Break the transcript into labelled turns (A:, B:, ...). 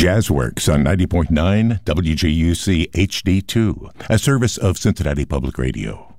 A: Jazzworks on 90.9 WJUC HD2, a service of Cincinnati Public Radio.